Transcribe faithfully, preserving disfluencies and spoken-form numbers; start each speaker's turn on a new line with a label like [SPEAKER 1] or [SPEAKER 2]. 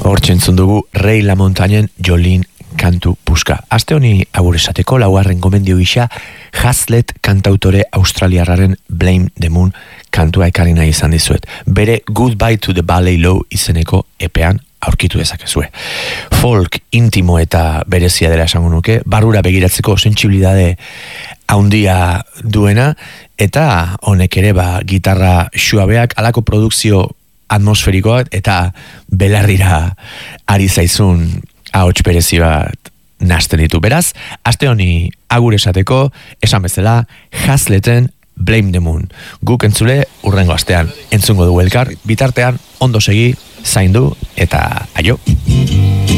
[SPEAKER 1] Hortzen dugu Rei La Montañen Jolene kantu puska. Aste honi agur esateko laugarren gomendio gisa Hazlet kantautore australiarraren Blame the Moon kantua ekarri nahi izan dizuet. Bere Goodbye to the Ballet Low izeneko epean aurkitu dezakezue. Folk intimo eta berezia dela esango nuke, barrura begiratzeko sentsibilidade haundia duena, eta honek ere ba, gitarra suabeak, alako produkzio atmosferikoak eta belarrira ari zaizun ahots berezi bat nahasten ditu. Beraz, aste honi agur esateko, esan bezala, Hazleten Blame the Moon. Guk entzule urrengo astean entzungo dugu elkar, bitartean ondo segi, zaindu eta aio.